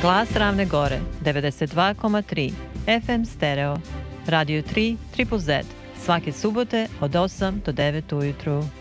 Glas Ravne Gore, 92,3, FM stereo, Radio 3, Triple Z, svake subote od 8 do 9 ujutru.